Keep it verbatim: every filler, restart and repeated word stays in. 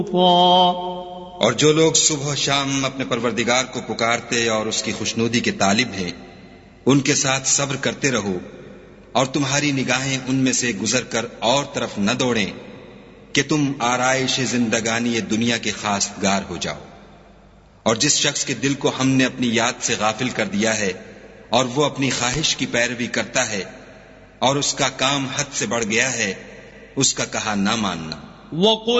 और जो लोग सुबह शाम अपने परवरदिगार को पुकारते और उसकी खुशनुदी के तालिब हैं, उनके साथ सब्र करते रहो और तुम्हारी निगाहें उनमें से गुजर कर और तरफ न दौड़ें कि तुम आराइश जिंदगानी ये दुनिया के खासगार हो जाओ। और जिस शख्स के दिल को हमने अपनी याद से गाफिल कर दिया है और वो अपनी ख्वाहिश की पैरवी करता है और उसका काम हद से बढ़ गया है, उसका कहा ना मानना।